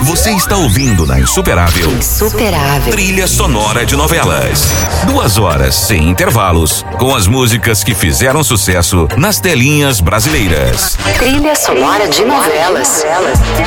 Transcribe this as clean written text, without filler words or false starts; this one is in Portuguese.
Você está ouvindo na Insuperável. Trilha sonora de novelas. 2 horas sem intervalos, com as músicas que fizeram sucesso nas telinhas brasileiras. Trilha sonora de novelas.